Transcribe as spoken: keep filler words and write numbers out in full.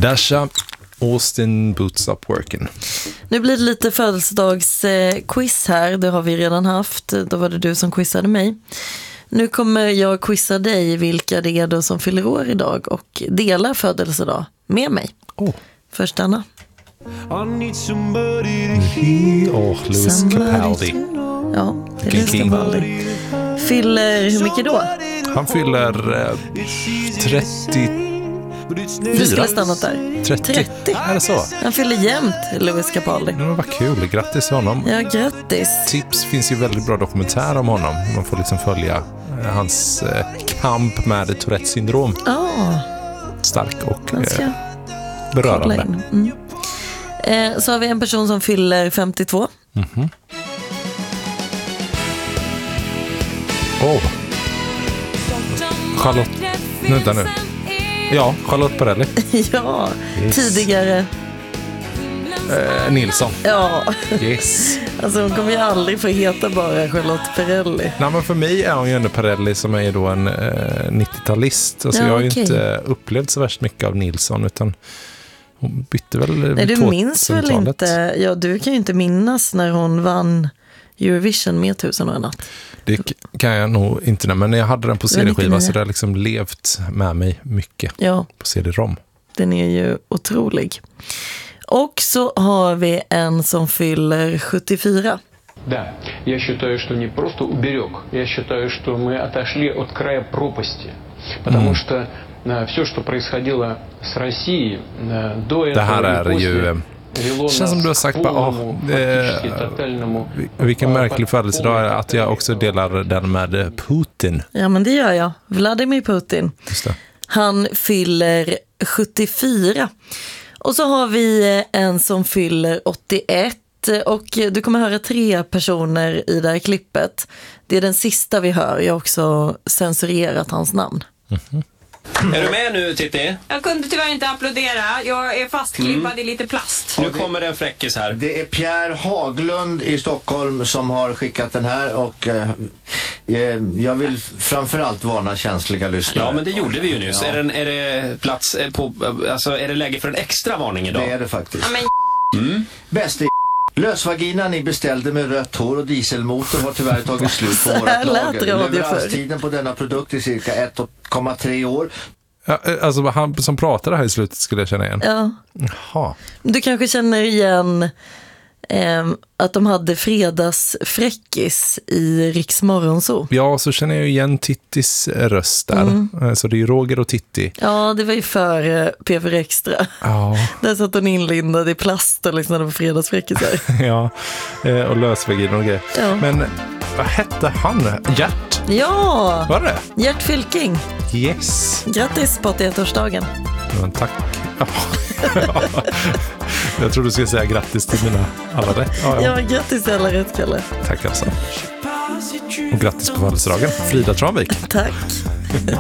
Dasha Austin Boots Up Working. Nu blir det lite födelsedagsquiz här. Det har vi redan haft. Då var det du som quizade mig. Nu kommer jag quizza dig vilka det är då som fyller år idag och delar födelsedag med mig. Oh. Först Anna. Åh, oh, Louis Capaldi. Ja, det är Louis Capaldi. Fyller hur mycket då? Han fyller eh, trettio. Du skulle stannat där. trettio. trettio. Är det så? Han fyller jämnt, Louis Capaldi. Ja, vad kul. Grattis till honom. Ja, grattis. Tips, finns ju väldigt bra dokumentär om honom. Man får liksom följa eh, hans eh, kamp med Tourettes syndrom. Oh. Stark och Ganska eh, berörande. Mm. Eh, så har vi en person som fyller femtiotvå. Mhm. Åh. Charlotte. Vänta nu. Ja, Charlotte Perrelli. Ja, yes. Tidigare. Eh, Nilsson. Ja. Yes. Alltså hon kommer ju aldrig få heta bara Charlotte Perrelli. Nej, men för mig är hon ju ändå Perrelli som är då en eh, nittiotalist. Alltså ja, jag har ju okay. inte upplevt så värst mycket av Nilsson, utan hon bytte väl. Nej, du minns väl inte? Ja, du kan ju inte minnas när hon vann Eurovision med Tusen och en natt. Det kan jag nog inte, men jag hade den på C D-skiva så det har liksom levt med mig mycket ja. På C D-rom. Den är ju otrolig. Och så har vi en som fyller sjuttiofyra. Да, я считаю, что не просто уберег, я считаю, что мы отошли от края пропасти, потому что все, что происходило с Россией до этого. Det här är ju det känns som du har sagt bara, oh, eh, vilken märklig födelsedag är att jag också delar den med Putin. Ja, men det gör jag. Vladimir Putin. Just det. Han fyller sjuttiofyra. Och så har vi en som fyller åttioett. Och du kommer höra tre personer i det här klippet. Det är den sista vi hör. Jag har också censurerat hans namn. Mm-hmm. Är du med nu, Titti? Jag kunde tyvärr inte applådera. Jag är fastklippad mm. i lite plast. Nu kommer det en fräckis här. Det är Pierre Haglund i Stockholm som har skickat den här och eh, jag vill framförallt varna känsliga lyssnare. Ja, men det gjorde vi ju nyss. Ja. Är, det, är det plats på, alltså är det läge för en extra varning idag? Det är det faktiskt. Ja, men... mm. Bäst i lösvaginan ni beställde med rött hår och dieselmotor har tyvärr tagit slut på vårat lager. Leveranstiden på denna produkt är cirka ett komma tre år. Ja, alltså han som pratade här i slutet skulle jag känna igen. Ja. Jaha. Du kanske känner igen eh, att de hade fredagsfräckis i Riks Morgonzoo. Ja, så känner jag igen Tittis röst där. Mm. Så det är ju Roger och Titti. Ja, det var ju för P fyra Extra. Ja. Där satt hon inlindad i plast och lyssnade på fredagsfräckisar. Ja, och lösvägin och grejer. Ja. Men vad hette han? Gert? Ja! Var det? Gert Fylking. Yes. Grattis på åttioett-årsdagen. Men tack. Ja. Jag tror du skulle säga grattis till mina alla rätt. Ja, ja. ja, grattis till alla rätt, Kalle. Tack alltså. Och grattis på födelsedagen, Frida Tranvik. Tack.